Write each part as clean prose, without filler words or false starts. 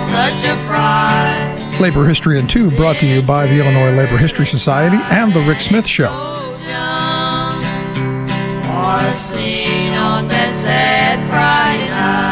such a fright. Labor History in 2 brought to you by the Illinois Labor History Society and The Rick Smith Show. Or seen on that sad Friday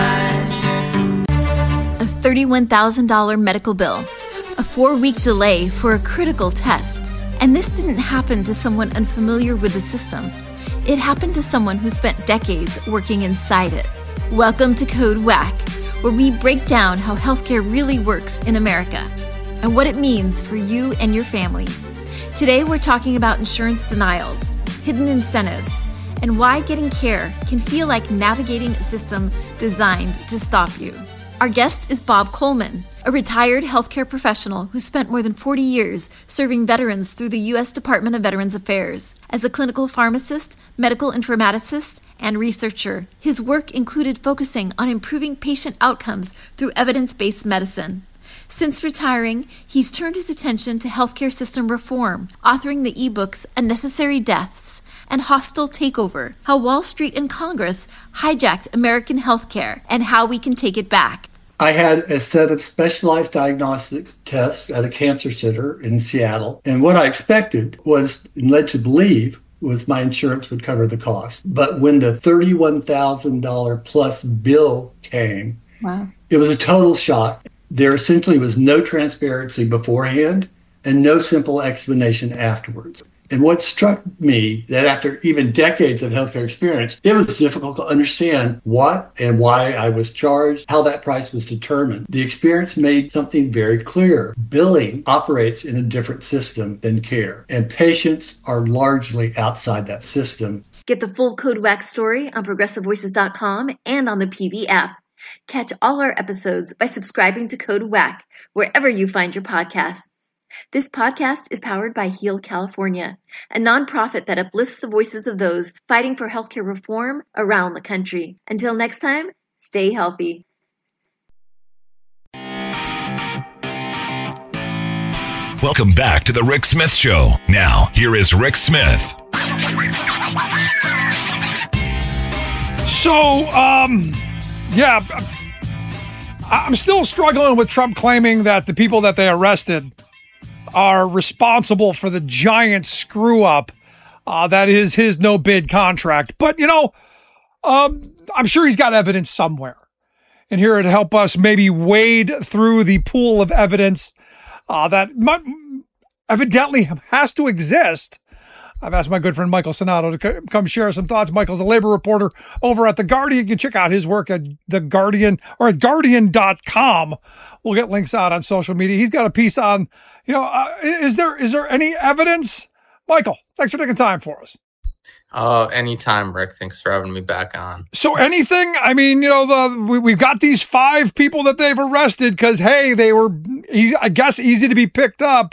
night. A $31,000 medical bill, a 4-week delay for a critical test. And this didn't happen to someone unfamiliar with the system. It happened to someone who spent decades working inside it. Welcome to Code Whack, where we break down how healthcare really works in America and what it means for you and your family. Today, we're talking about insurance denials, hidden incentives, and why getting care can feel like navigating a system designed to stop you. Our guest is Bob Coleman, a retired healthcare professional who spent more than 40 years serving veterans through the U.S. Department of Veterans Affairs. As a clinical pharmacist, medical informaticist, and researcher, his work included focusing on improving patient outcomes through evidence-based medicine. Since retiring, he's turned his attention to healthcare system reform, authoring the ebooks Unnecessary Deaths and Hostile Takeover, How Wall Street and Congress Hijacked American Healthcare and How We Can Take It Back. I had a set of specialized diagnostic tests at a cancer center in Seattle, and what I expected was, and led to believe, was my insurance would cover the cost. But when the $31,000 plus bill came, Wow. It was a total shock. There essentially was no transparency beforehand and no simple explanation afterwards. And what struck me that after even decades of healthcare experience, it was difficult to understand what and why I was charged, how that price was determined. The experience made something very clear. Billing operates in a different system than care, and patients are largely outside that system. Get the full Code Whack story on ProgressiveVoices.com and on the PV app. Catch all our episodes by subscribing to Code Whack wherever you find your podcasts. This podcast is powered by Heal California, a nonprofit that uplifts the voices of those fighting for healthcare reform around the country. Until next time, stay healthy. Welcome back to The Rick Smith Show. Now, here is Rick Smith. So, yeah, I'm still struggling with Trump claiming that the people that they arrested are responsible for the giant screw up that is his no bid contract. But, I'm sure he's got evidence somewhere. And here to help us maybe wade through the pool of evidence that evidently has to exist, I've asked my good friend Michael Sonato to come share some thoughts. Michael's a labor reporter over at The Guardian. You can check out his work at The Guardian or at Guardian.com. We'll get links out on social media. He's got a piece on, is there any evidence? Michael, thanks for taking time for us. Anytime, Rick. Thanks for having me back on. So anything, I mean, we've got these 5 people that they've arrested because, hey, they were, I guess, easy to be picked up.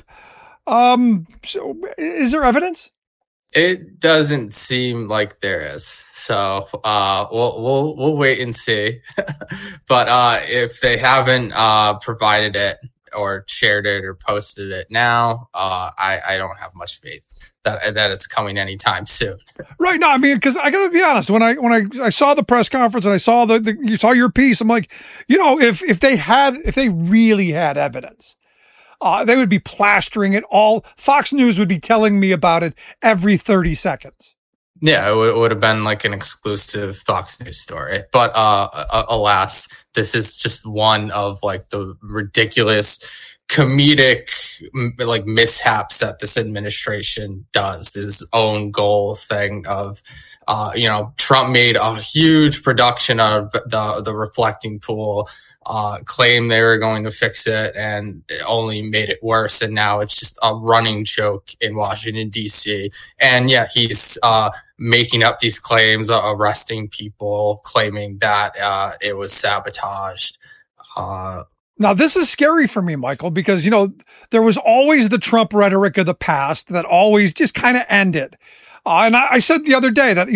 So is there evidence? It doesn't seem like there is. So, we'll wait and see. But, if they haven't, provided it or shared it or posted it now, I don't have much faith that it's coming anytime soon. Right. No, I mean, because I gotta be honest, when I saw the press conference and I saw you saw your piece, I'm like, if they really had evidence, they would be plastering it all. Fox News would be telling me about it every 30 seconds. Yeah, it would have been like an exclusive Fox News story. But alas, this is just one of like the ridiculous comedic like mishaps that this administration does. His own goal thing of Trump made a huge production of the reflecting pool, claimed they were going to fix it, and it only made it worse. And now it's just a running joke in Washington, D.C. And yeah, he's making up these claims, arresting people, claiming that it was sabotaged. Now, this is scary for me, Michael, because, there was always the Trump rhetoric of the past that always just kind of ended. And I said the other day that,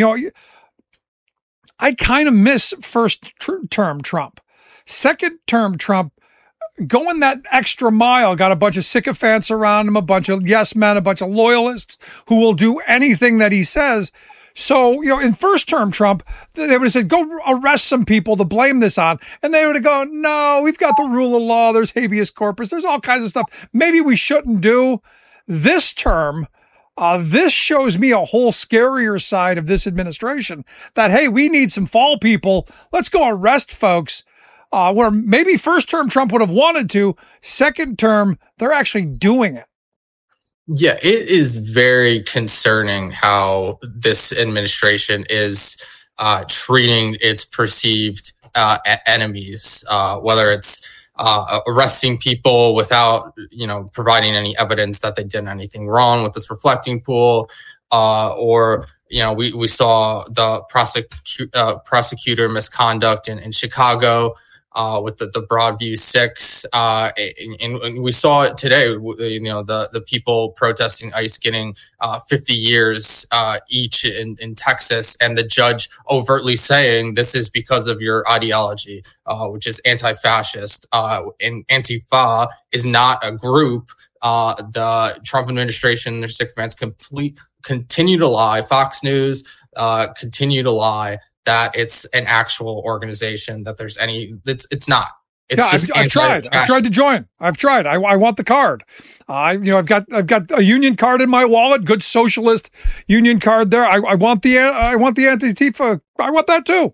I kind of miss first term Trump. Second term Trump, going that extra mile, got a bunch of sycophants around him, a bunch of yes men, a bunch of loyalists who will do anything that he says. So, in first term Trump, they would have said, go arrest some people to blame this on. And they would have gone, no, we've got the rule of law. There's habeas corpus. There's all kinds of stuff maybe we shouldn't do. This term, this shows me a whole scarier side of this administration that, hey, we need some fall people. Let's go arrest folks. Where maybe first term Trump would have wanted to, second term, they're actually doing it. Yeah, it is very concerning how this administration is treating its perceived enemies, whether it's arresting people without, providing any evidence that they did anything wrong with this reflecting pool, or we saw the prosecutor misconduct in Chicago. With the Broadview 6, and we saw it today. The people protesting ICE getting 50 years each in Texas, and the judge overtly saying this is because of your ideology, which is anti-fascist. And Antifa is not a group. The Trump administration and their sycophants continue to lie. Fox News continue to lie that it's an actual organization, that there's it's not. It's I've tried to join. I've tried. I want the card. I've got a union card in my wallet, good socialist union card there. I want the Antifa. I want that too.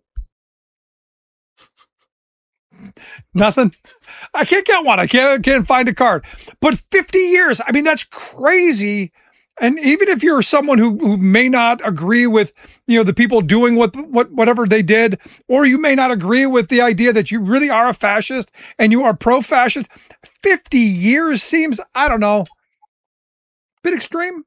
Nothing. I can't get one. I can't find a card. But 50 years. I mean, that's crazy. And even if you're someone who may not agree with, the people doing whatever they did, or you may not agree with the idea that you really are a fascist and you are pro-fascist, 50 years seems, I don't know, a bit extreme.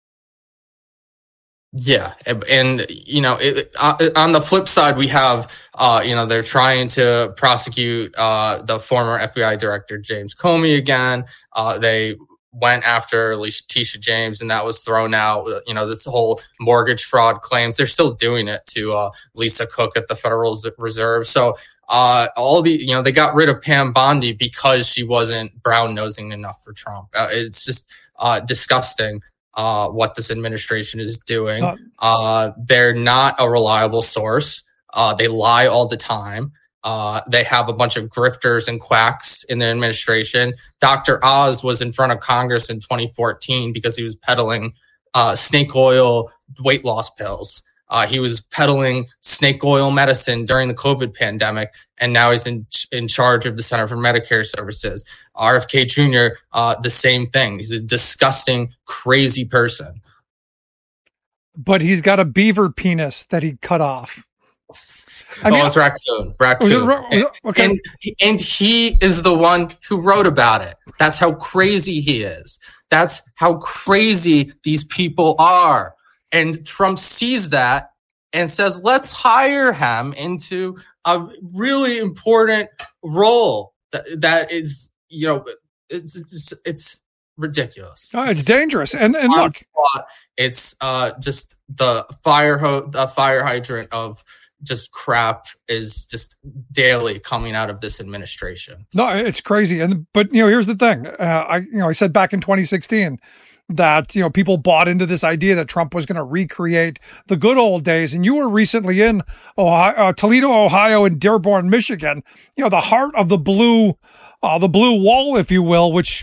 Yeah. And, on the flip side, we have, they're trying to prosecute the former FBI director, James Comey, again. They went after Letitia James, and that was thrown out. This whole mortgage fraud claims, they're still doing it to Lisa Cook at the Federal Reserve. So they got rid of Pam Bondi because she wasn't brown-nosing enough for Trump. It's just disgusting what this administration is doing. They're not a reliable source. They lie all the time. They have a bunch of grifters and quacks in their administration. Dr. Oz was in front of Congress in 2014 because he was peddling snake oil weight loss pills. He was peddling snake oil medicine during the COVID pandemic, and now he's in charge of the Center for Medicare Services. RFK Jr., the same thing. He's a disgusting, crazy person. But he's got a beaver penis that he cut off. It's raccoon. Okay. And he is the one who wrote about it. That's how crazy he is. That's how crazy these people are. And Trump sees that and says, let's hire him into a really important role that is, it's ridiculous. Oh, it's dangerous. And look, it's just the fire hydrant of just crap is just daily coming out of this administration. No, it's crazy. But here's the thing. I said back in 2016 that, people bought into this idea that Trump was going to recreate the good old days. And you were recently in Toledo, Ohio, and Dearborn, Michigan, the heart of the blue wall, if you will, which,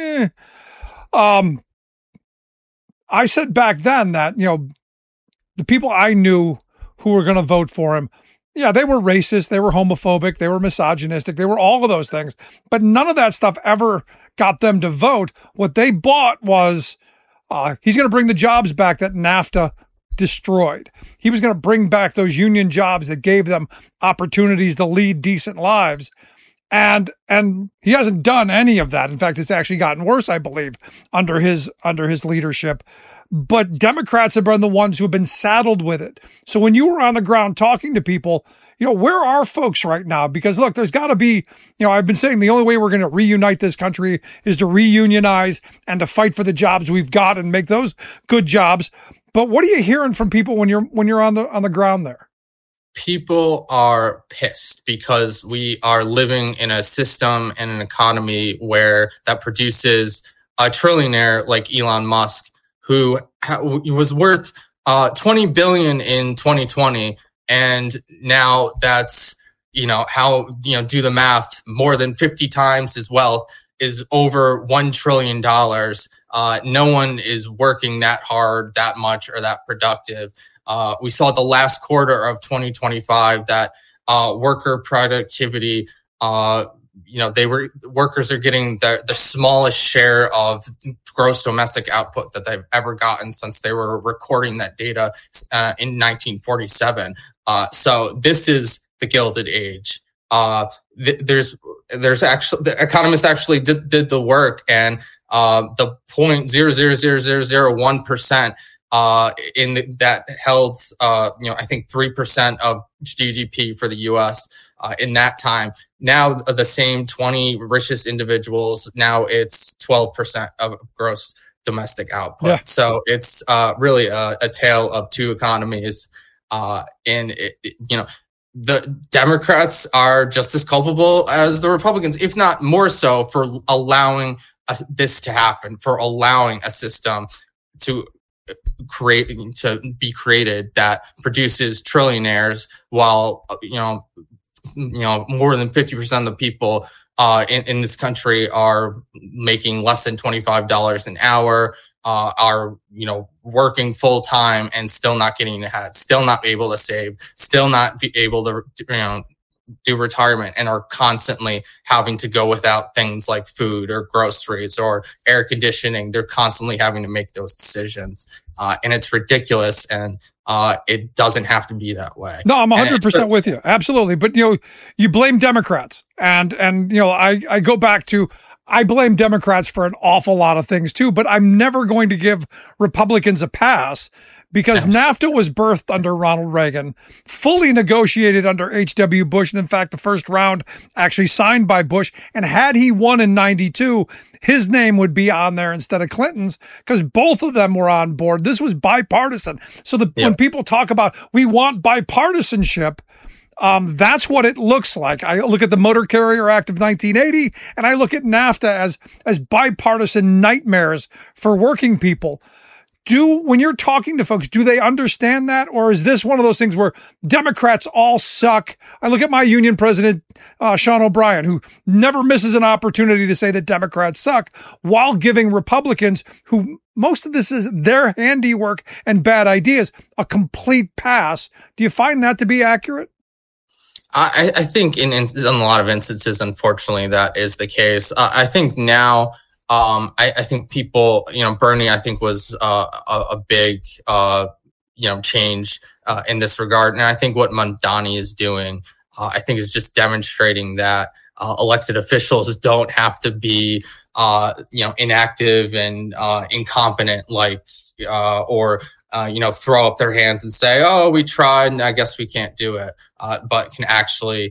I said back then that, the people I knew who were going to vote for him, yeah, they were racist, they were homophobic, they were misogynistic, they were all of those things. But none of that stuff ever got them to vote. What they bought was he's going to bring the jobs back that NAFTA destroyed. He was going to bring back those union jobs that gave them opportunities to lead decent lives. And he hasn't done any of that. In fact, it's actually gotten worse, I believe, under his leadership. But Democrats have been the ones who have been saddled with it. So when you were on the ground talking to people, where are folks right now? Because look, there's got to be, I've been saying the only way we're going to reunite this country is to reunionize and to fight for the jobs we've got and make those good jobs. But what are you hearing from people when you're on the ground there? People are pissed because we are living in a system and an economy where that produces a trillionaire like Elon Musk, who was worth $20 billion in 2020. And now that's, how, do the math, more than 50 times his wealth is over $1 trillion. No one is working that hard, that much, or that productive. We saw the last quarter of 2025 that worker productivity, workers are getting the smallest share of gross domestic output that they've ever gotten since they were recording that data in 1947. So this is the Gilded Age. There's actually, the economists actually did the work, and the 0.000001% that held, I think 3% of GDP for the U.S. In that time. Now the same 20 richest individuals, now it's 12% of gross domestic output. Yeah. So it's really a tale of two economies. The Democrats are just as culpable as the Republicans, if not more so, for allowing this to happen, for allowing a system to be created that produces trillionaires while, more than 50% of the people in this country are making less than $25 an hour, are, working full time and still not getting ahead, still not able to save, still not be able to, do retirement, and are constantly having to go without things like food or groceries or air conditioning. They're constantly having to make those decisions. And it's ridiculous. And it doesn't have to be that way. No, I'm 100% with you. Absolutely. But, you blame Democrats. And I go back to, I blame Democrats for an awful lot of things too, but I'm never going to give Republicans a pass because NAFTA was birthed under Ronald Reagan, fully negotiated under H.W. Bush. And in fact, the first round actually signed by Bush. And had he won in 92, his name would be on there instead of Clinton's because both of them were on board. This was bipartisan. So when people talk about, we want bipartisanship, that's what it looks like. I look at the Motor Carrier Act of 1980 and I look at NAFTA as bipartisan nightmares for working people. When you're talking to folks, do they understand that? Or is this one of those things where Democrats all suck? I look at my union president, Sean O'Brien, who never misses an opportunity to say that Democrats suck while giving Republicans, who most of this is their handiwork and bad ideas, a complete pass. Do you find that to be accurate? I think in a lot of instances, unfortunately, that is the case. I think now, I think people, Bernie, I think was a big, change in this regard. And I think what Mamdani is doing, I think is just demonstrating that elected officials don't have to be, inactive and incompetent, or throw up their hands and say, oh, we tried and I guess we can't do it, but can actually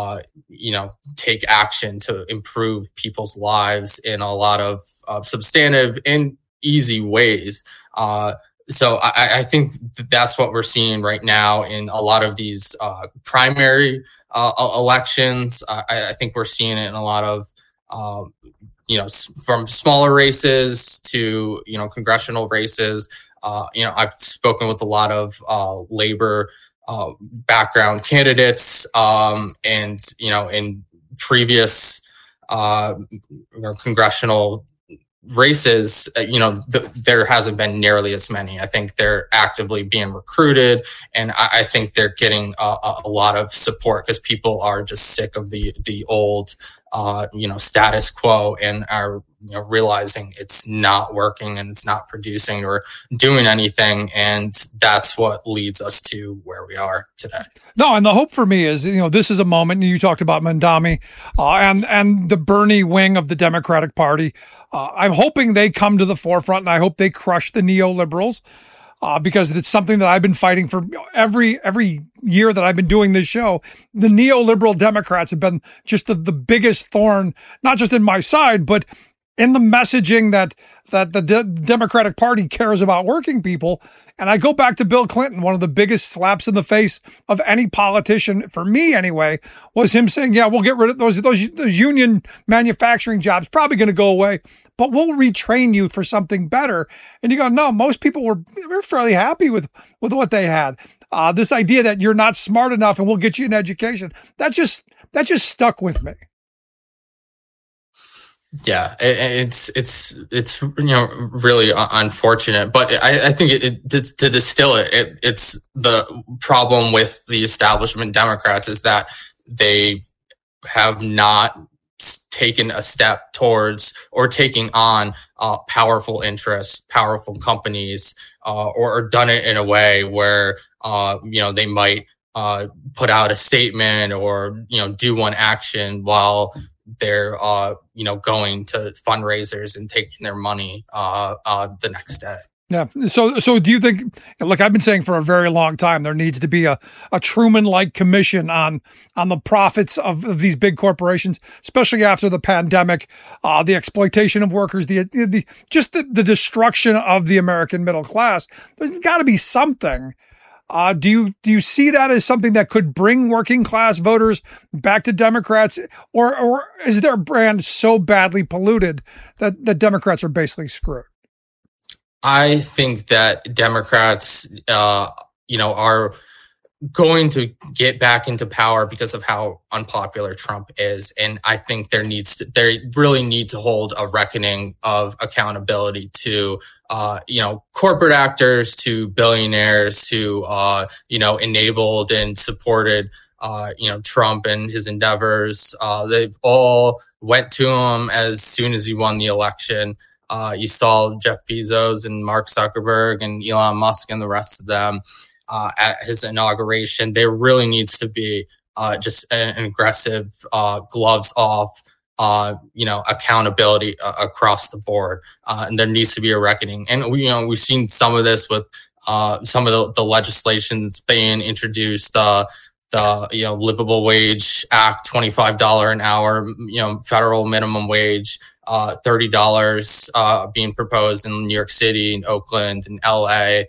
take action to improve people's lives in a lot of substantive and easy ways. So I think that's what we're seeing right now in a lot of these primary elections. I think we're seeing it in a lot of, from smaller races to, congressional races. I've spoken with a lot of labor background candidates, and in previous congressional races, there hasn't been nearly as many. I think they're actively being recruited, and I think they're getting a lot of support because people are just sick of the old status quo and are realizing it's not working and it's not producing or doing anything, and that's what leads us to where we are today. No, and the hope for me is, this is a moment, and you talked about Mamdani and the Bernie wing of the Democratic Party. I'm hoping they come to the forefront, and I hope they crush the neoliberals. Because it's something that I've been fighting for every year that I've been doing this show. The neoliberal Democrats have been just the biggest thorn, not just in my side, but in the messaging that the Democratic Party cares about working people. And I go back to Bill Clinton. One of the biggest slaps in the face of any politician, for me anyway, was him saying, yeah, we'll get rid of those union manufacturing jobs, probably going to go away, but we'll retrain you for something better. And you go, no, most people were fairly happy with what they had. This idea that you're not smart enough and we'll get you an education, that just stuck with me. Yeah, it's really unfortunate, but I think to distill it, it's the problem with the establishment Democrats is that they have not taken a step towards or taking on powerful interests, powerful companies, or done it in a way where they might put out a statement or do one action while they're going to fundraisers and taking their money the next day. Yeah. So do you think, look, I've been saying for a very long time, there needs to be a Truman-like commission on the profits of these big corporations, especially after the pandemic, the exploitation of workers, the destruction of the American middle class. There's got to be something. Do you see that as something that could bring working class voters back to Democrats, or is their brand so badly polluted that the Democrats are basically screwed? I think that Democrats, are going to get back into power because of how unpopular Trump is. And I think they really need to hold a reckoning of accountability to, corporate actors, to billionaires who, enabled and supported, Trump and his endeavors. They've all went to him as soon as he won the election. You saw Jeff Bezos and Mark Zuckerberg and Elon Musk and the rest of them at his inauguration. There really needs to be just an aggressive gloves off, accountability across the board. And there needs to be a reckoning. And we've seen some of this with some of the legislation that's being introduced. The Livable Wage Act, $25 an hour, federal minimum wage, $30 being proposed in New York City and Oakland and LA.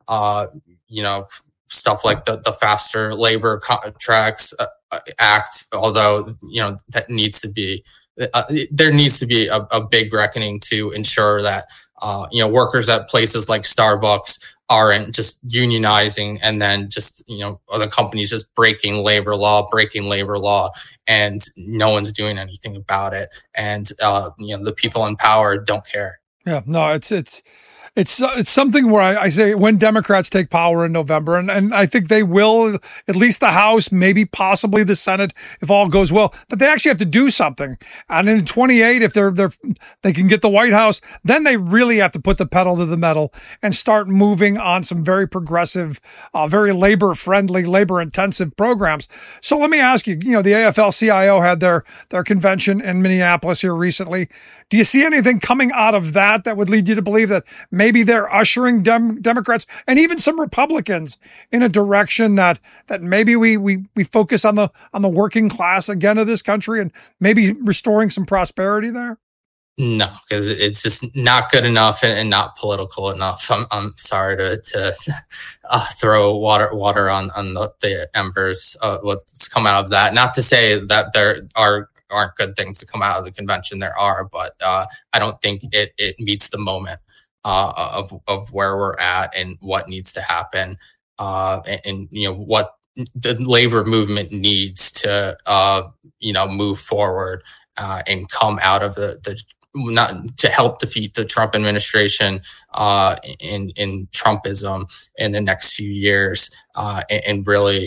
Stuff like the Faster Labor Contracts Act, although, that needs to be, there needs to be a big reckoning to ensure that, workers at places like Starbucks aren't just unionizing and then just, other companies just breaking labor law, and no one's doing anything about it. And, the people in power don't care. Yeah, no, it's something where I say when Democrats take power in November, and I think they will, at least the House, maybe possibly the Senate, if all goes well, that they actually have to do something. And in 28, if they can get the White House, then they really have to put the pedal to the metal and start moving on some very progressive, very labor-friendly, labor-intensive programs. So let me ask you, the AFL-CIO had their convention in Minneapolis here recently. Do you see anything coming out of that would lead you to believe that maybe they're ushering Democrats and even some Republicans in a direction that maybe we focus on the working class again of this country and maybe restoring some prosperity there? No, because it's just not good enough and not political enough. I'm sorry to throw water on the embers. What's come out of that? Not to say that there aren't good things to come out of the convention. There are, but I don't think it meets the moment of where we're at and what needs to happen, and what the labor movement needs to move forward and come out of the not to help defeat the Trump administration in Trumpism in the next few years, and really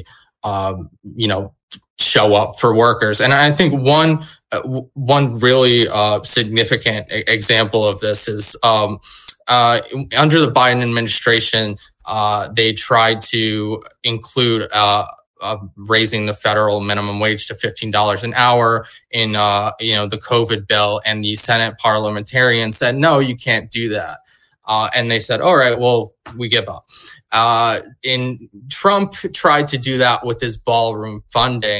show up for workers. And I think one really significant example of this is under the Biden administration, they tried to include raising the federal minimum wage to $15 an hour in the COVID bill, and the Senate parliamentarians said, no, you can't do that. And they said, all right, well, we give up. And Trump tried to do that with his ballroom funding.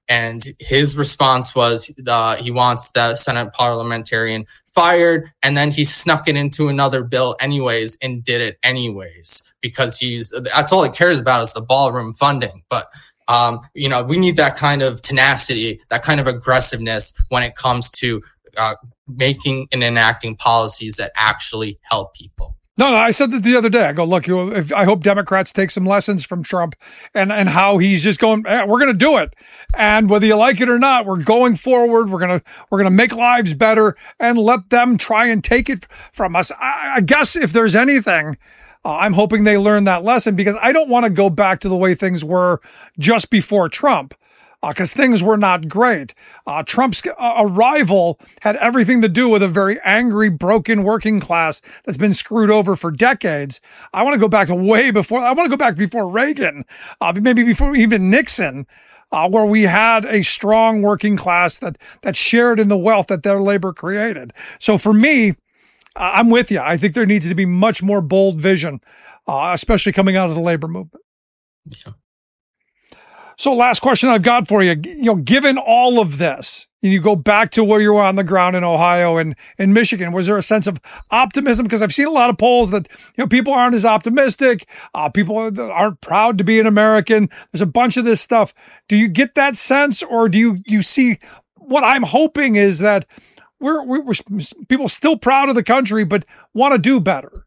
And his response was he wants the Senate parliamentarian fired, and then he snuck it into another bill anyways and did it anyways because that's all he cares about is the ballroom funding. But we need that kind of tenacity, that kind of aggressiveness when it comes to making and enacting policies that actually help people. No, I said that the other day. I go, look, I hope Democrats take some lessons from Trump and how he's just going, we're going to do it. And whether you like it or not, we're going forward. We're going to make lives better and let them try and take it from us. I guess if there's anything, I'm hoping they learn that lesson because I don't want to go back to the way things were just before Trump. Because things were not great. Trump's arrival had everything to do with a very angry, broken working class that's been screwed over for decades. I want to go back to way before. I want to go back before Reagan, maybe before even Nixon, where we had a strong working class that shared in the wealth that their labor created. So for me, I'm with you. I think there needs to be much more bold vision, especially coming out of the labor movement. Yeah. So last question I've got for you, given all of this, and you go back to where you were on the ground in Ohio and in Michigan, was there a sense of optimism? Because I've seen a lot of polls that, people aren't as optimistic. People aren't proud to be an American. There's a bunch of this stuff. Do you get that sense, or do you see what I'm hoping is that we're people still proud of the country, but want to do better?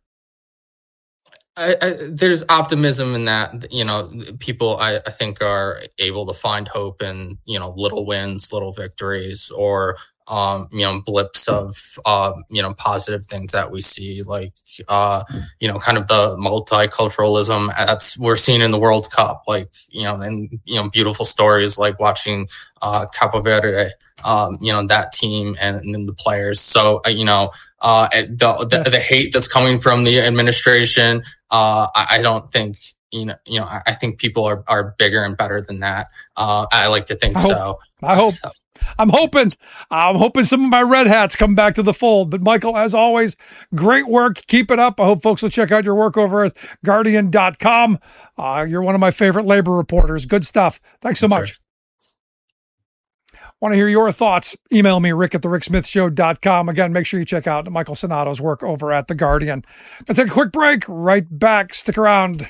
There's optimism in that, people I think are able to find hope in, little wins, little victories, or, blips of, positive things that we see, like, kind of the multiculturalism we're seeing in the World Cup, like, and, beautiful stories like watching, Capo Verde, that team and the players. So, the hate that's coming from the administration, I don't think, I think people are bigger and better than that. I like to think so. I hope. So. I'm hoping some of my red hats come back to the fold. But Michael, as always, great work. Keep it up. I hope folks will check out your work over at Guardian.com. You're one of my favorite labor reporters. Good stuff. Thanks so much. Want to hear your thoughts? Email me, rick@thericksmithshow.com. Again, make sure you check out Michael Sonato's work over at The Guardian. Let's take a quick break. Right back. Stick around.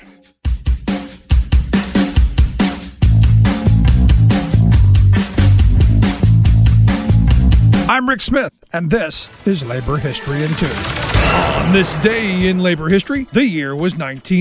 I'm Rick Smith, and this is Labor History in 2. On this day in labor history, the year was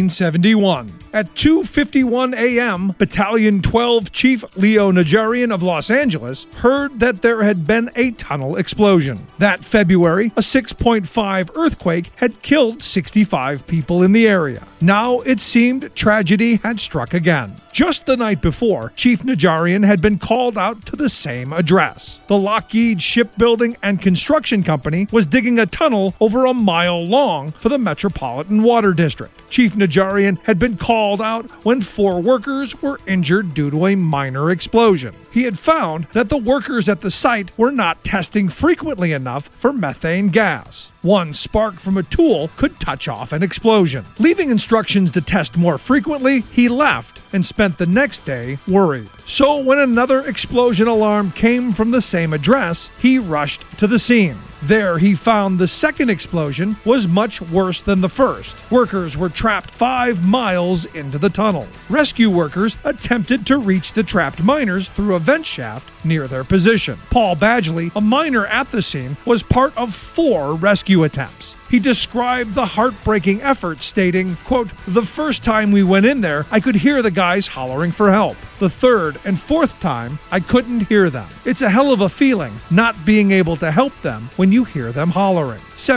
1971. At 2:51 a.m., Battalion 12 Chief Leo Najarian of Los Angeles heard that there had been a tunnel explosion. That February, a 6.5 earthquake had killed 65 people in the area. Now it seemed tragedy had struck again. Just the night before, Chief Najarian had been called out to the same address. The Lockheed Shipbuilding and Construction Company was digging a tunnel over a mile long for the Metropolitan Water District. Chief Najarian had been called out when 4 workers were injured due to a minor explosion. He had found that the workers at the site were not testing frequently enough for methane gas. One spark from a tool could touch off an explosion. Leaving instructions to test more frequently, he left and spent the next day worried. So when another explosion alarm came from the same address, he rushed to the scene. There he found the second explosion was much worse than the first. Workers were trapped 5 miles into the tunnel. Rescue workers attempted to reach the trapped miners through a vent shaft near their position. Paul Badgley, a miner at the scene, was part of 4 rescue attempts. He described the heartbreaking effort, stating, quote, "The first time we went in there, I could hear the guys hollering for help. The third and fourth time, I couldn't hear them. It's a hell of a feeling not being able to help them when you hear them hollering."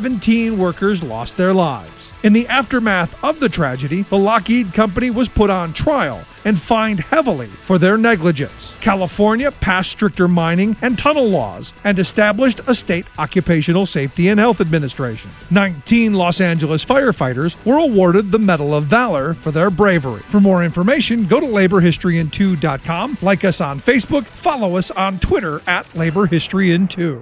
17 workers lost their lives. In the aftermath of the tragedy, the Lockheed Company was put on trial and fined heavily for their negligence. California passed stricter mining and tunnel laws and established a state occupational safety and health administration. 19 Los Angeles firefighters were awarded the Medal of Valor for their bravery. For more information, go to laborhistoryin2.com, like us on Facebook, follow us on Twitter at laborhistoryin2.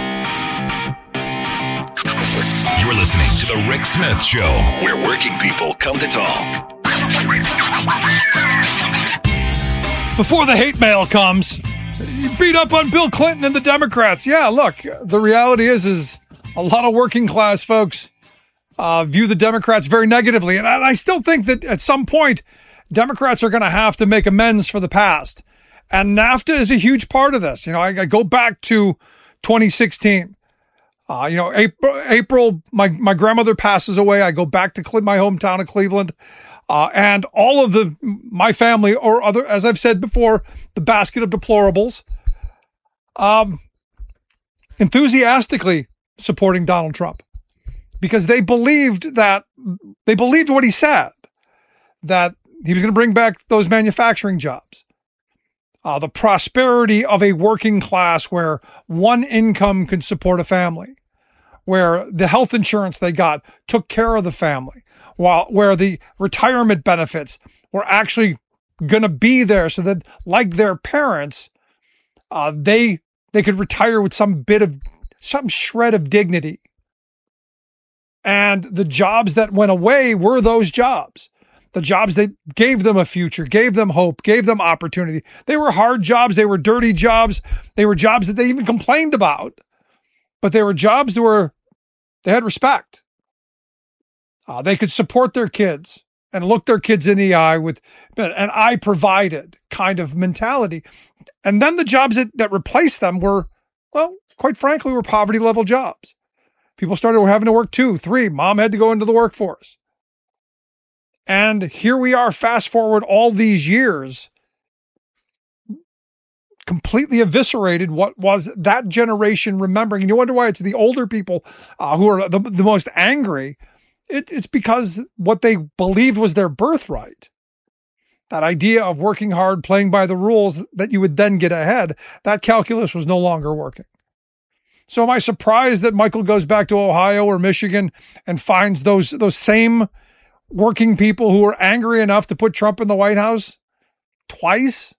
You're listening to The Rick Smith Show, where working people come to talk. Before the hate mail comes, You beat up on Bill Clinton and the Democrats. Yeah, look, the reality is a lot of working class folks view the Democrats very negatively. And I still think that at some point, Democrats are going to have to make amends for the past. And NAFTA is a huge part of this. I go back to 2016. April, my grandmother passes away. I go back to my hometown of Cleveland. And all of my family, or other, as I've said before, the basket of deplorables, enthusiastically supporting Donald Trump because they believed what he said, that he was going to bring back those manufacturing jobs, the prosperity of a working class where one income could support a family, where the health insurance they got took care of the family, where the retirement benefits were actually going to be there so that, like their parents, they could retire with some shred of dignity. And the jobs that went away were those jobs. The jobs that gave them a future, gave them hope, gave them opportunity. They were hard jobs. They were dirty jobs. They were jobs that they even complained about, but they were jobs that they had respect. They could support their kids and look their kids in the eye with an I provided kind of mentality. And then the jobs that replaced them were, well, quite frankly, were poverty level jobs. People started having to work 2, 3. Mom had to go into the workforce. And here we are, fast forward all these years, completely eviscerated what was that generation remembering. And you wonder why it's the older people who are the most angry. It's because what they believed was their birthright. That idea of working hard, playing by the rules, that you would then get ahead, that calculus was no longer working. So am I surprised that Michael goes back to Ohio or Michigan and finds those same working people who were angry enough to put Trump in the White House twice?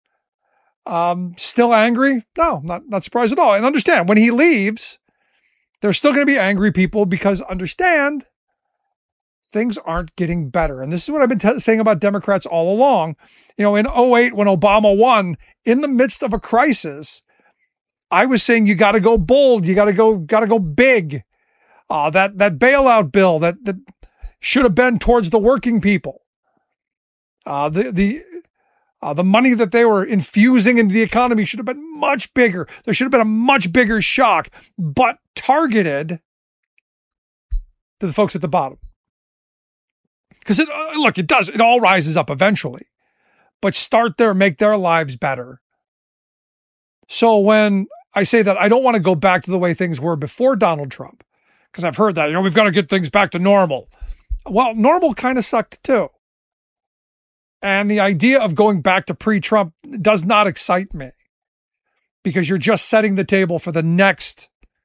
Still angry? No, not surprised at all. And understand, when he leaves, there's still going to be angry people because understand, things aren't getting better. And this is what I've been saying about Democrats all along. In 2008, when Obama won, in the midst of a crisis, I was saying you got to go bold. You got to go big. That bailout bill that should have been towards the working people. The money that they were infusing into the economy should have been much bigger. There should have been a much bigger shock, but targeted to the folks at the bottom. Because it all rises up eventually, but start there, make their lives better. So when I say that I don't want to go back to the way things were before Donald Trump, because I've heard that, we've got to get things back to normal. Well, normal kind of sucked too. And the idea of going back to pre-Trump does not excite me because you're just setting the table for the next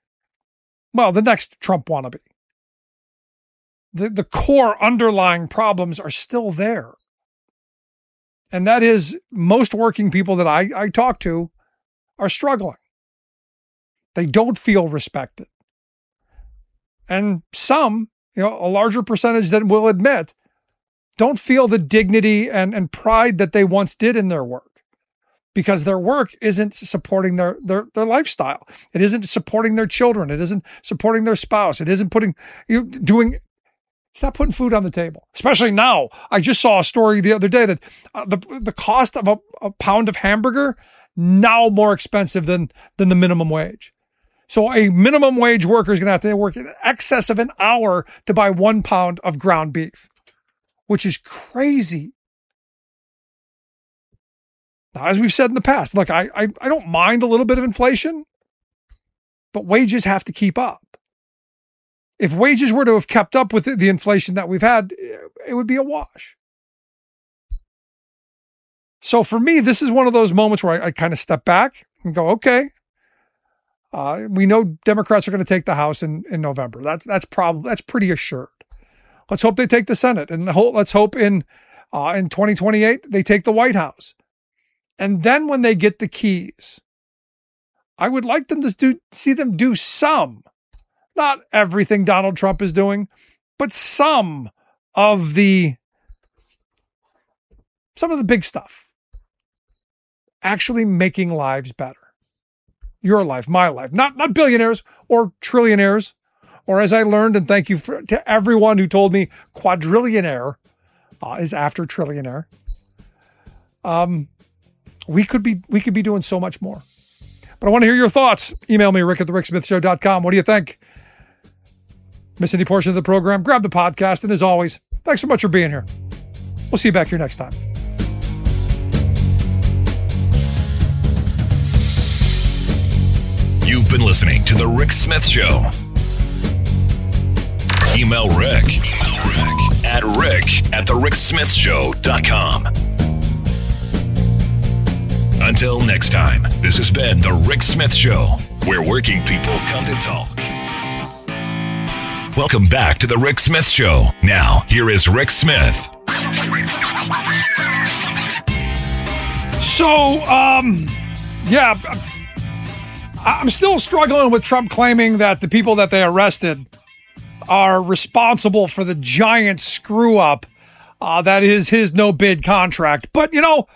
Trump wannabe. The core underlying problems are still there. And that is most working people that I talk to are struggling. They don't feel respected. And some, a larger percentage than will admit, don't feel the dignity and pride that they once did in their work because their work isn't supporting their lifestyle. It isn't supporting their children. It isn't supporting their spouse. It isn't it's not putting food on the table, especially now. I just saw a story the other day that the cost of a pound of hamburger now more expensive than the minimum wage. So a minimum wage worker is going to have to work in excess of an hour to buy 1 pound of ground beef, which is crazy. Now, as we've said in the past, look, I don't mind a little bit of inflation, but wages have to keep up. If wages were to have kept up with the inflation that we've had, it would be a wash. So for me, this is one of those moments where I kind of step back and go, okay, we know Democrats are going to take the House in November. That's pretty assured. Let's hope they take the Senate, and let's hope in 2028 they take the White House. And then when they get the keys, I would like them to see them do some, not everything Donald Trump is doing, but some of the big stuff. actually making lives better. Your life, my life, not billionaires or trillionaires, or as I learned, and thank you to everyone who told me quadrillionaire is after trillionaire. We could be doing so much more. But I want to hear your thoughts. Email me, rick@thericksmithshow.com. What do you think? Miss any portion of the program? Grab the podcast. And as always, thanks so much for being here. We'll see you back here next time. You've been listening to The Rick Smith Show. Email Rick at rick@thericksmithshow.com. Until next time, this has been The Rick Smith Show, where working people come to talk. Welcome back to The Rick Smith Show. Now, here is Rick Smith. So, yeah, I'm still struggling with Trump claiming that the people that they arrested are responsible for the giant screw up that is his no bid contract. But,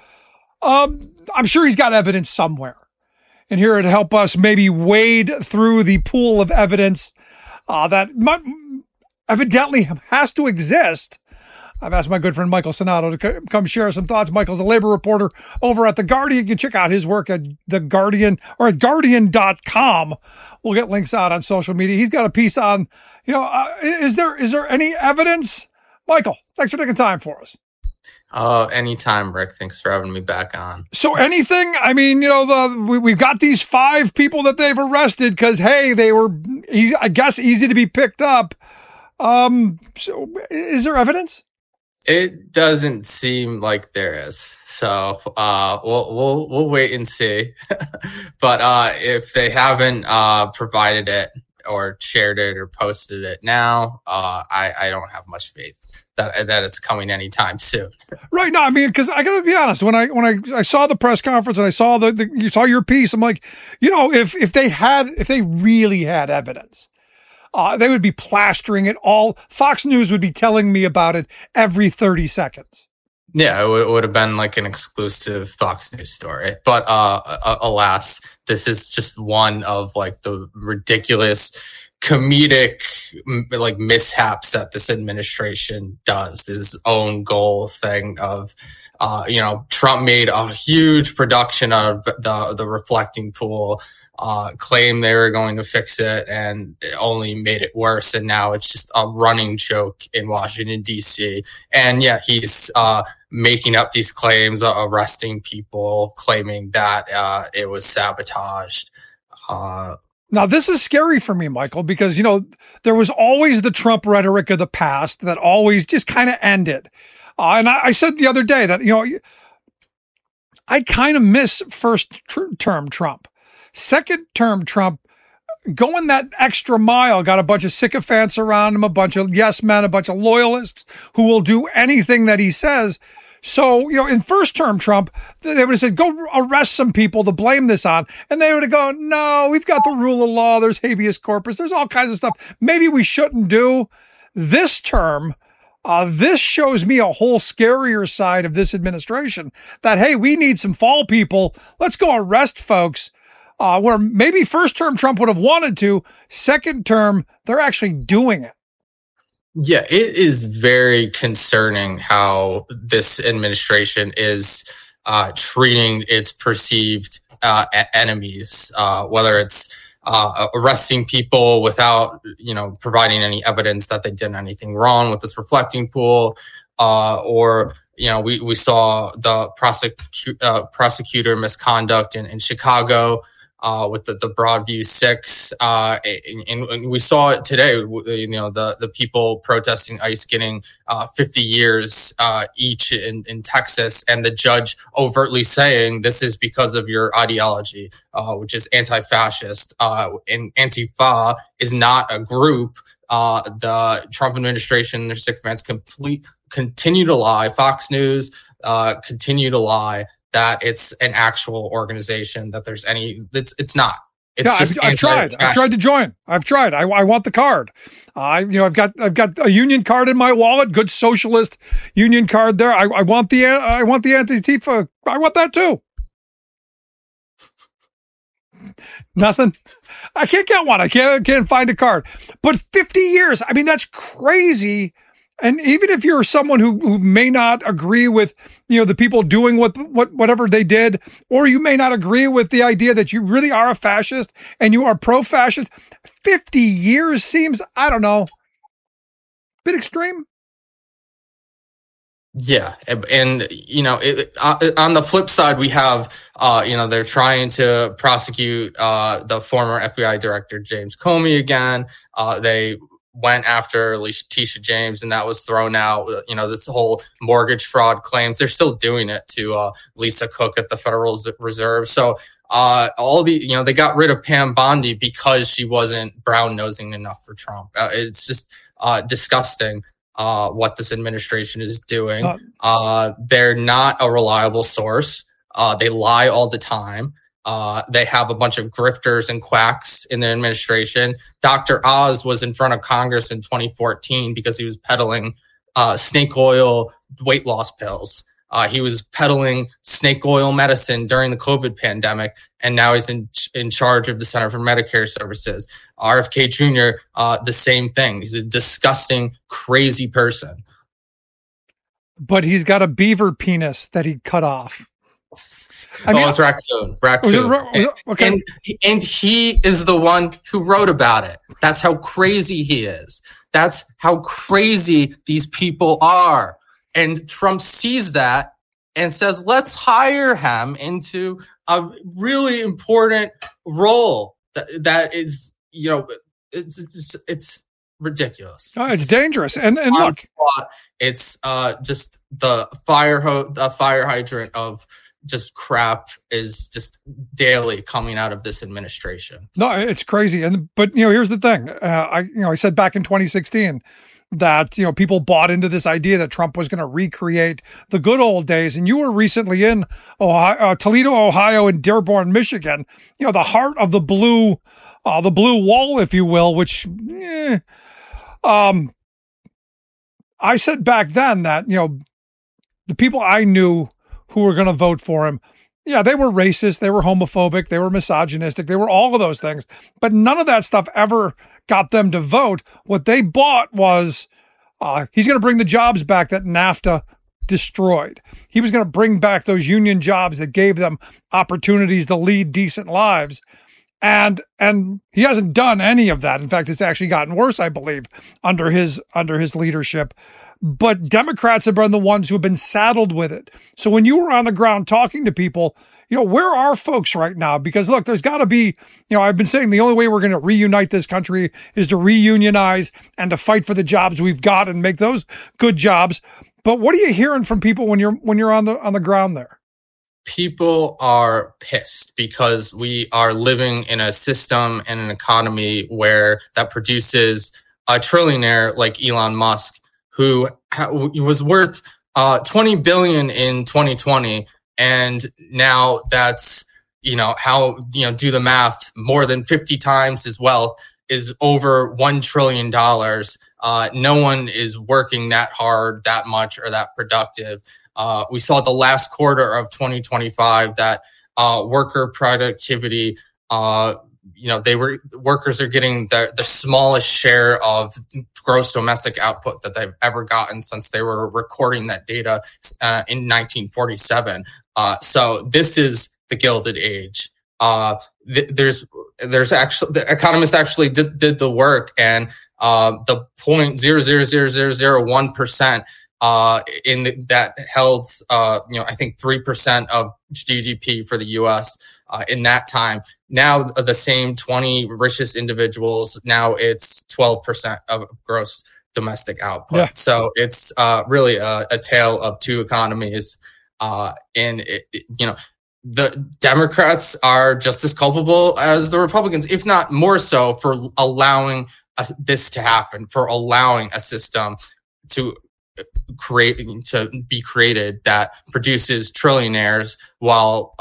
I'm sure he's got evidence somewhere. And here to help us maybe wade through the pool of evidence that evidently has to exist, I've asked my good friend Michael Sonato to come share some thoughts. Michael's a labor reporter over at The Guardian. You can check out his work at The Guardian or at Guardian.com. We'll get links out on social media. He's got a piece on, is there any evidence? Michael, thanks for taking time for us. Anytime, Rick. Thanks for having me back on. So anything, I mean, we've got these 5 people that they've arrested because, hey, they were, I guess, easy to be picked up. So is there evidence? It doesn't seem like there is. So, we'll wait and see. But, if they haven't, provided it or shared it or posted it now, I don't have much faith that it's coming anytime soon. Right. No, I mean, because I gotta be honest, when I saw the press conference and I saw you saw your piece, I'm like, if they really had evidence, they would be plastering it all. Fox News would be telling me about it every 30 seconds. Yeah, it would have been like an exclusive Fox News story. But alas, this is just one of like the ridiculous comedic like mishaps that this administration does. His own goal thing of Trump made a huge production of the reflecting pool, claimed they were going to fix it, and it only made it worse. And now it's just a running joke in Washington, D.C. And yeah, he's making up these claims, arresting people, claiming that it was sabotaged. Now, this is scary for me, Michael, because, there was always the Trump rhetoric of the past that always just kind of ended. And I said the other day that, I kind of miss first term Trump. Second term Trump, going that extra mile, got a bunch of sycophants around him, a bunch of yes men, a bunch of loyalists who will do anything that he says. So, in first term Trump, they would have said, go arrest some people to blame this on. And they would have gone, no, we've got the rule of law. There's habeas corpus. There's all kinds of stuff maybe we shouldn't do. This term, this shows me a whole scarier side of this administration that, hey, we need some fall people. Let's go arrest folks. Where maybe first term Trump would have wanted to, second term, they're actually doing it. Yeah, it is very concerning how this administration is treating its perceived enemies, whether it's arresting people without, providing any evidence that they did anything wrong with this reflecting pool, or we saw the prosecutor misconduct in Chicago. With the Broadview 6, and we saw it today. The people protesting ICE getting 50 years each in Texas, and the judge overtly saying this is because of your ideology, which is anti-fascist. And Antifa is not a group. The Trump administration and their sycophants continue to lie. Fox News continue to lie that it's an actual organization, that there's it's not. It's I've tried to join. I've tried. I want the card. I've got a union card in my wallet, good socialist union card there. I want the anti-Tifa. I want that too. Nothing. I can't get one. I can't find a card. But 50 years. I mean, that's crazy. And even if you're someone who may not agree with, the people doing whatever they did, or you may not agree with the idea that you really are a fascist and you are pro-fascist, 50 years seems, I don't know, a bit extreme. Yeah. And, on the flip side, we have, they're trying to prosecute the former FBI director, James Comey, again. They went after Letitia James, and that was thrown out. This whole mortgage fraud claims, they're still doing it to Lisa Cook at the Federal Reserve. So they got rid of Pam Bondi because she wasn't brown-nosing enough for Trump. It's just disgusting what this administration is doing. They're not a reliable source. They lie all the time. They have a bunch of grifters and quacks in the administration. Dr. Oz was in front of Congress in 2014 because he was peddling snake oil weight loss pills. He was peddling snake oil medicine during the COVID pandemic, and now he's in charge of the Center for Medicare Services. RFK Jr., the same thing. He's a disgusting, crazy person. But he's got a beaver penis that he cut off. It's raccoon. Okay. And he is the one who wrote about it. That's how crazy he is. That's how crazy these people are. And Trump sees that and says, let's hire him into a really important role that is, it's ridiculous. Oh, it's dangerous. And look, it's just the fire hydrant of just crap is just daily coming out of this administration. No, it's crazy. But here's the thing. I said back in 2016 that, people bought into this idea that Trump was going to recreate the good old days. And you were recently in Toledo, Ohio, and Dearborn, Michigan, the heart of the blue wall, if you will, which, I said back then that, the people I knew who were going to vote for him, they were racist, they were homophobic, they were misogynistic, they were all of those things. But none of that stuff ever got them to vote. What they bought was he's going to bring the jobs back that NAFTA destroyed. He was going to bring back those union jobs that gave them opportunities to lead decent lives. And he hasn't done any of that. In fact, it's actually gotten worse, I believe, under his leadership. But Democrats have been the ones who have been saddled with it. So when you were on the ground talking to people, where are folks right now? Because look, there's got to be, I've been saying the only way we're going to reunite this country is to reunionize and to fight for the jobs we've got and make those good jobs. But what are you hearing from people when you're on the ground there? People are pissed because we are living in a system and an economy where that produces a trillionaire like Elon Musk, who was worth $20 billion in 2020, and now that's do the math, more than 50 times his wealth is over $1 trillion. No one is working that hard, that much, or that productive. We saw the last quarter of 2025 that worker productivity, workers are getting the smallest share of gross domestic output that they've ever gotten since they were recording that data in 1947. So this is the Gilded Age. There's actually, the economists actually did the work, and the 0.000001% that held, I think 3% of GDP for the U.S. In that time. Now the same 20 richest individuals, now it's 12% of gross domestic output. Yeah. So it's really a tale of two economies. The Democrats are just as culpable as the Republicans, if not more so, for allowing this to happen, for allowing a system to be created that produces trillionaires while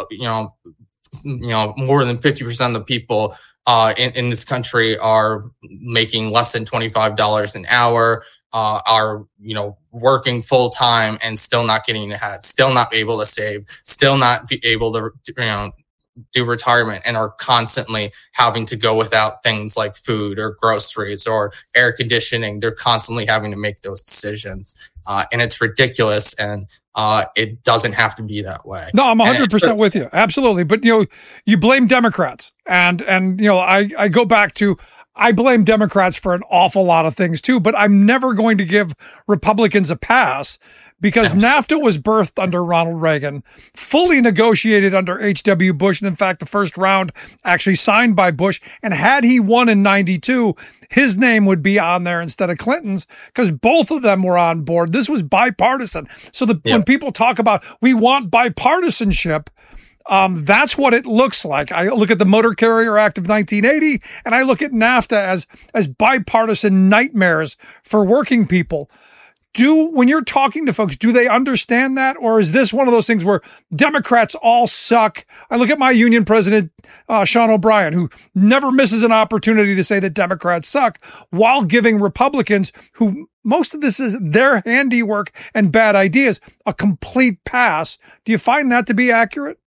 more than 50% of the people in this country are making less than $25 an hour, are working full time and still not getting ahead, still not able to save, still not be able to do retirement and are constantly having to go without things like food or groceries or air conditioning. They're constantly having to make those decisions. And it's ridiculous. And it doesn't have to be that way. No, I'm 100% with you. Absolutely. But, you blame Democrats. And I go back to, I blame Democrats for an awful lot of things too, but I'm never going to give Republicans a pass because NAFTA was birthed under Ronald Reagan, fully negotiated under H.W. Bush. And in fact, the first round actually signed by Bush. And had he won in 92, his name would be on there instead of Clinton's because both of them were on board. This was bipartisan. So when people talk about we want bipartisanship, that's what it looks like. I look at the Motor Carrier Act of 1980 and I look at NAFTA as bipartisan nightmares for working people. When you're talking to folks, do they understand that? Or is this one of those things where Democrats all suck? I look at my union president, Sean O'Brien, who never misses an opportunity to say that Democrats suck while giving Republicans, who most of this is their handiwork and bad ideas, a complete pass. Do you find that to be accurate?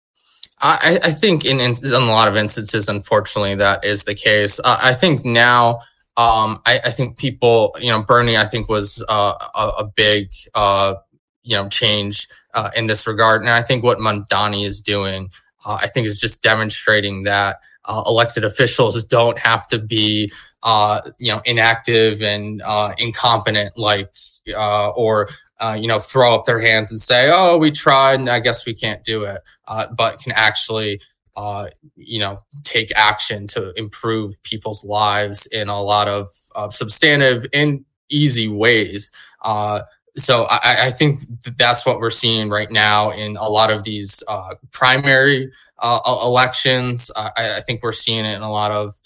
I think in a lot of instances, unfortunately, that is the case. I think now, I think people, Bernie, I think was a big, change in this regard. And I think what Mamdani is doing, I think is just demonstrating that elected officials don't have to be, inactive and incompetent, or throw up their hands and say, oh, we tried and I guess we can't do it, but can actually take action to improve people's lives in a lot of substantive and easy ways. So I think that's what we're seeing right now in a lot of these primary elections. I think we're seeing it in a lot of,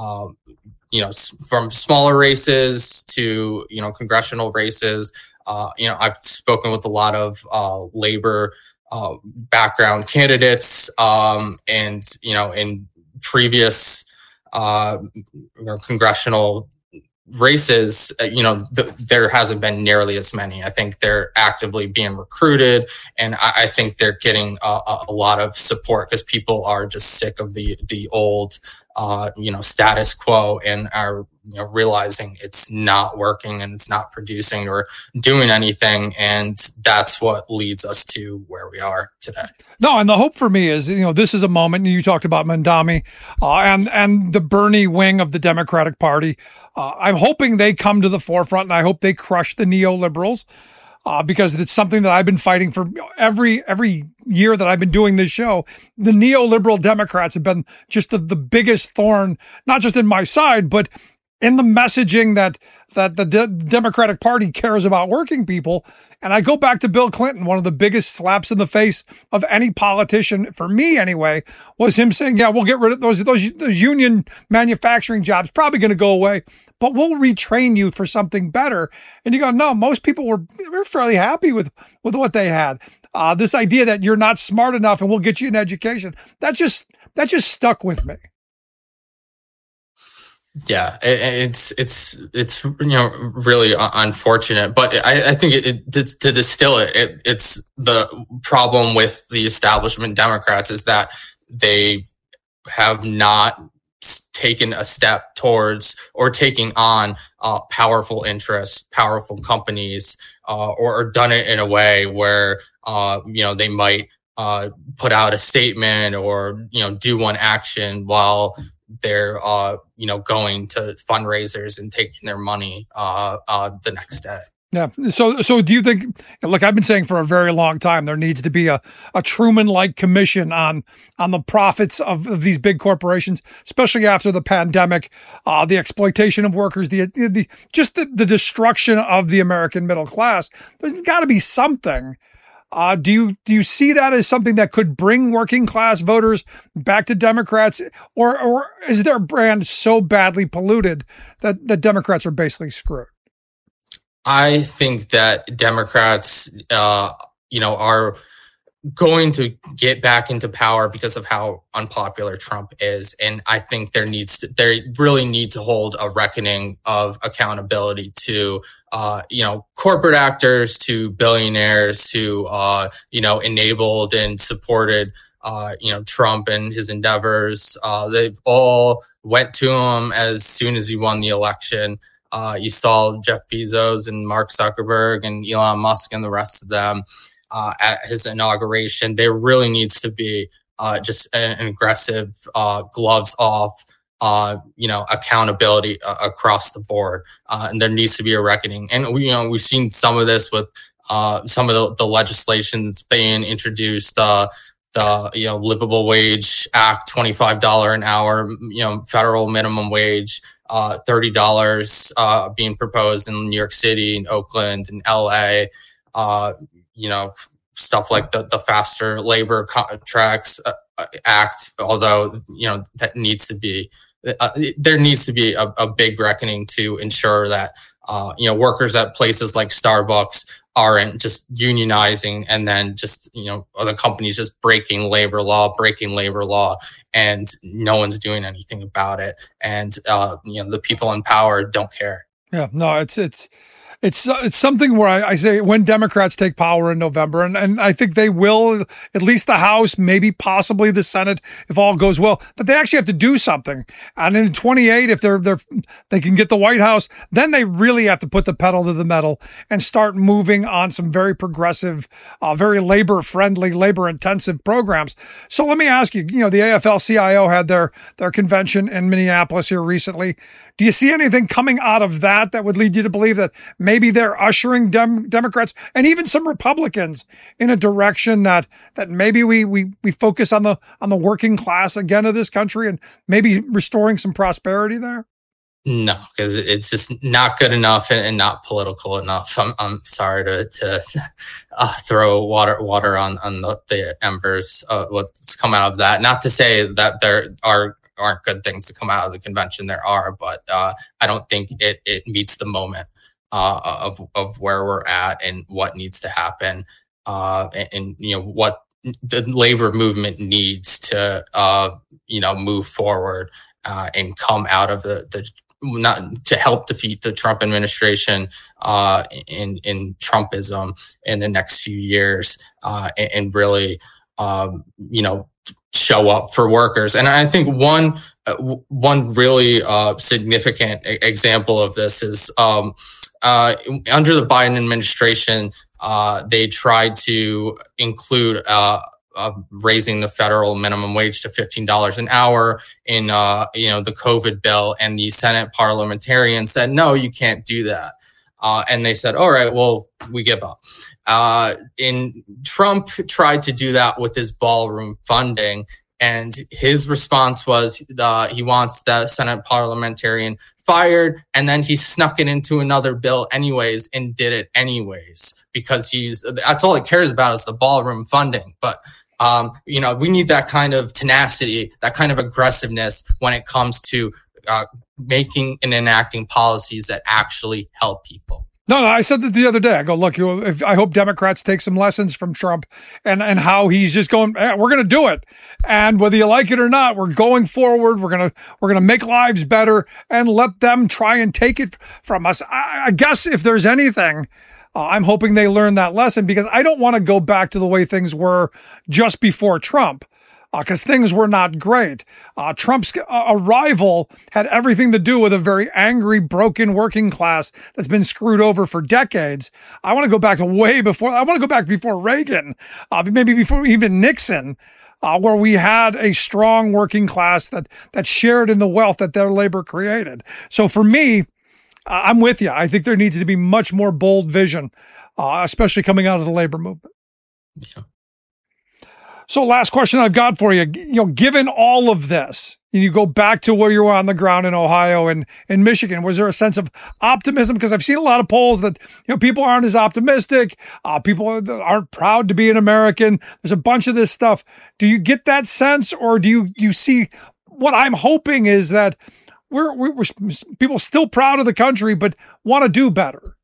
from smaller races to, congressional races. I've spoken with a lot of labor background candidates, and in previous congressional races, there hasn't been nearly as many. I think they're actively being recruited, and I think they're getting a lot of support because people are just sick of the old status quo and are realizing it's not working and it's not producing or doing anything, and that's what leads us to where we are today. No, and the hope for me is, this is a moment, and you talked about Mamdani and the Bernie wing of the Democratic Party. I'm hoping they come to the forefront, and I hope they crush the neoliberals. Because it's something that I've been fighting for every year that I've been doing this show. The neoliberal Democrats have been just the biggest thorn, not just in my side, but in the messaging that the Democratic Party cares about working people. And I go back to Bill Clinton. One of the biggest slaps in the face of any politician, for me anyway, was him saying, yeah, we'll get rid of those union manufacturing jobs, probably going to go away, but we'll retrain you for something better. And you go, no, most people were fairly happy with what they had. This idea that you're not smart enough and we'll get you an education, that just stuck with me. Yeah, it's really unfortunate, but I think to distill it's the problem with the establishment Democrats is that they have not taken a step towards or taking on powerful interests, powerful companies, or done it in a way where they might put out a statement or do one action while they're going to fundraisers and taking their money the next day. Yeah. So do you think, look, I've been saying for a very long time, there needs to be a Truman-like commission on the profits of these big corporations, especially after the pandemic, the exploitation of workers, the destruction of the American middle class. There's got to be something. Do you see that as something that could bring working class voters back to Democrats, or is their brand so badly polluted that the Democrats are basically screwed? I think that Democrats, are going to get back into power because of how unpopular Trump is. And I think they really need to hold a reckoning of accountability to, corporate actors, to billionaires, to, enabled and supported, Trump and his endeavors. They've all went to him as soon as he won the election. You saw Jeff Bezos and Mark Zuckerberg and Elon Musk and the rest of them at his inauguration. There really needs to be just an aggressive gloves off, accountability across the board. And there needs to be a reckoning. And we've seen some of this with some of the legislation that's being introduced, the Livable Wage Act, $25 an hour, federal minimum wage, $30 being proposed in New York City and Oakland and LA. Stuff like the Faster Labor Contracts Act, although that needs to be there needs to be a big reckoning to ensure that workers at places like Starbucks aren't just unionizing and then just other companies just breaking labor law, and no one's doing anything about it, and the people in power don't care. Yeah, no, it's something where I say when Democrats take power in November, and I think they will, at least the House, maybe possibly the Senate, if all goes well, that they actually have to do something. And in 28, if they can get the White House, then they really have to put the pedal to the metal and start moving on some very progressive, very labor-friendly, labor-intensive programs. So let me ask you, the AFL-CIO had their convention in Minneapolis here recently. Do you see anything coming out of that would lead you to believe that maybe they're ushering Democrats and even some Republicans in a direction that maybe we focus on the working class again of this country and maybe restoring some prosperity there? No, because it's just not good enough and not political enough. I'm sorry to throw water on the embers. What's come out of that? Not to say that there aren't good things to come out of the convention. There are, but I don't think it meets the moment of where we're at and what needs to happen, and what the labor movement needs to move forward and come out of the not to help defeat the Trump administration in Trumpism in the next few years, and really show up for workers. And I think one really significant example of this is under the Biden administration, they tried to include raising the federal minimum wage to $15 an hour in the COVID bill, and the Senate parliamentarians said, no, you can't do that. And they said, all right, well, we give up. And Trump tried to do that with his ballroom funding, and his response was he wants the Senate parliamentarian fired, and then he snuck it into another bill anyways and did it anyways because that's all he cares about is the ballroom funding. But we need that kind of tenacity, that kind of aggressiveness when it comes to making and enacting policies that actually help people. No, I said that the other day. I go, look, I hope Democrats take some lessons from Trump and how he's just going, we're going to do it. And whether you like it or not, we're going forward. We're going to make lives better and let them try and take it from us. I guess if there's anything, I'm hoping they learn that lesson, because I don't want to go back to the way things were just before Trump. Because things were not great. Trump's arrival had everything to do with a very angry, broken working class that's been screwed over for decades. I want to go back to way before. I want to go back before Reagan, maybe before even Nixon, where we had a strong working class that shared in the wealth that their labor created. So for me, I'm with you. I think there needs to be much more bold vision, especially coming out of the labor movement. Yeah. So last question I've got for you, given all of this, and you go back to where you were on the ground in Ohio and in Michigan, was there a sense of optimism? Because I've seen a lot of polls that, people aren't as optimistic. People aren't proud to be an American. There's a bunch of this stuff. Do you get that sense, or do you see what I'm hoping is that we're people still proud of the country, but want to do better?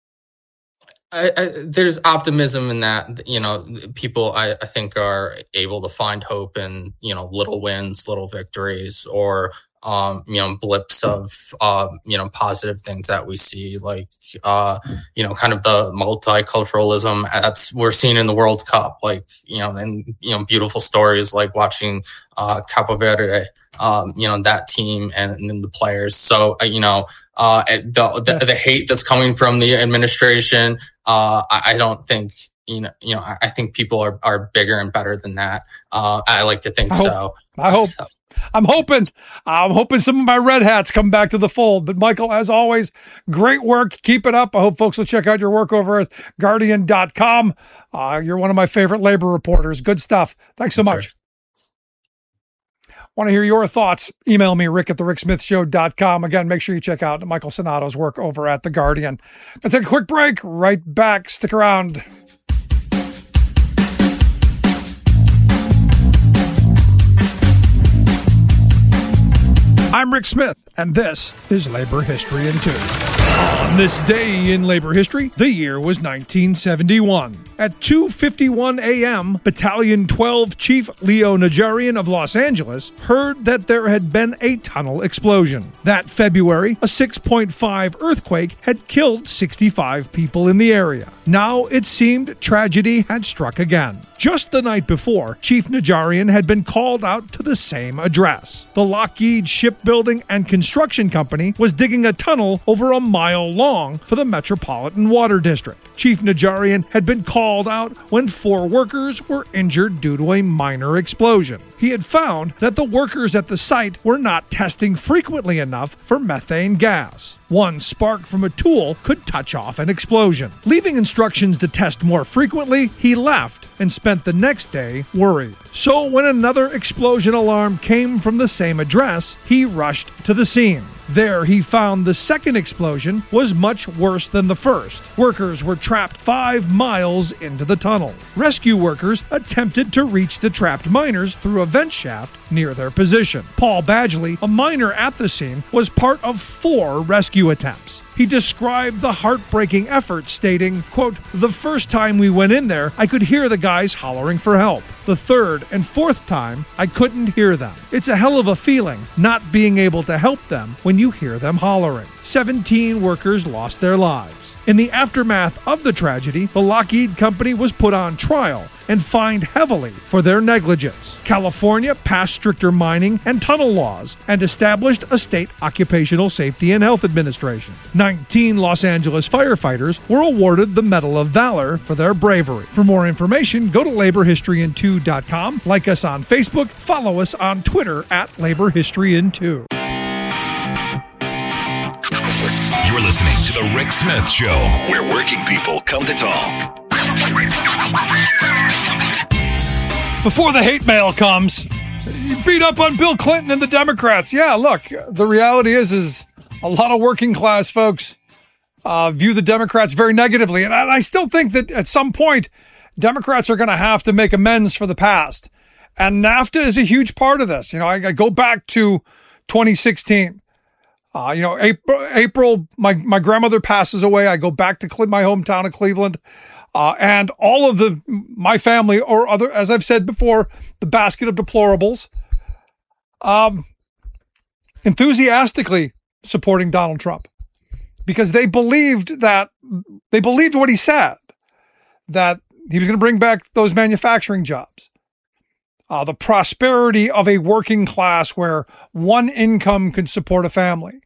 There's optimism in that, people I think are able to find hope in, little wins, little victories, or blips of, positive things that we see, like, kind of the multiculturalism we're seeing in the World Cup, like, and, beautiful stories like watching Capo Verde, that team and the players. So, the hate that's coming from the administration, I don't think, I think people are bigger and better than that. I like to think so. I hope. So. I'm hoping some of my red hats come back to the fold. But Michael, as always, great work. Keep it up. I hope folks will check out your work over at Guardian.com. You're one of my favorite labor reporters. Good stuff. Thanks so much. Want to hear your thoughts? Email me, rick@thericksmithshow.com. Again, make sure you check out Michael Sonato's work over at The Guardian. Gonna take a quick break. Right back. Stick around. I'm Rick Smith, and this is Labor History in 2. On this day in labor history, the year was 1971. At 2:51 a.m., Battalion 12 Chief Leo Najarian of Los Angeles heard that there had been a tunnel explosion. That February, a 6.5 earthquake had killed 65 people in the area. Now it seemed tragedy had struck again. Just the night before, Chief Najarian had been called out to the same address. The Lockheed Shipbuilding and Construction Company was digging a tunnel over a mile long for the Metropolitan Water District. Chief Najarian had been called out when 4 workers were injured due to a minor explosion. He had found that the workers at the site were not testing frequently enough for methane gas. One spark from a tool could touch off an explosion. Leaving instructions to test more frequently, he left and spent the next day worried. So when another explosion alarm came from the same address, he rushed to the scene. There he found the second explosion was much worse than the first. Workers were trapped 5 miles into the tunnel. Rescue workers attempted to reach the trapped miners through a vent shaft near their position. Paul Badgley, a miner at the scene, was part of 4 rescue attempts. He described the heartbreaking effort, stating, quote, "The first time we went in there, I could hear the guys hollering for help. The third and fourth time, I couldn't hear them. It's a hell of a feeling not being able to help them when you hear them hollering." 17 workers lost their lives. In the aftermath of the tragedy, the Lockheed Company was put on trial and fined heavily for their negligence. California passed stricter mining and tunnel laws and established a state occupational safety and health administration. 19 Los Angeles firefighters were awarded the Medal of Valor for their bravery. For more information, go to laborhistoryin2.com, like us on Facebook, follow us on Twitter @laborhistoryin2. You're listening to The Rick Smith Show, where working people come to talk. Before the hate mail comes, you beat up on Bill Clinton and the Democrats. Yeah, look, the reality is a lot of working class folks view the Democrats very negatively. And I still think that at some point, Democrats are going to have to make amends for the past. And NAFTA is a huge part of this. I go back to 2016. April, my grandmother passes away. I go back to my hometown of Cleveland. And all of my family, or other, as I've said before, the basket of deplorables, enthusiastically supporting Donald Trump because they believed what he said, that he was going to bring back those manufacturing jobs, the prosperity of a working class where one income could support a family.